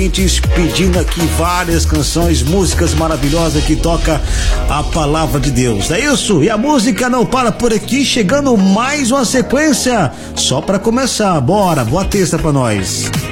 ouvintes pedindo aqui várias canções, músicas maravilhosas que toca a palavra de Deus. É isso, e a música não para por aqui, chegando mais uma sequência, só para começar. Bora, boa terça pra nós.